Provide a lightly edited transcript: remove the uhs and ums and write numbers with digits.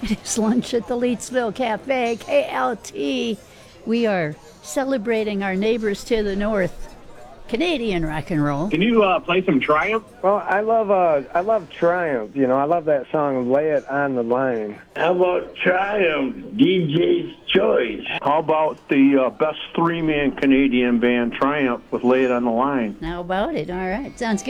It is lunch at the Leetsville Cafe, KLT. We are celebrating our neighbors to the north. Canadian rock and roll. Can you play some Triumph? Well, I love Triumph. You know, I love that song, Lay It on the Line. How about Triumph, DJ's Choice? How about the best three-man Canadian band, Triumph, with Lay It on the Line? How about it? All right, sounds good.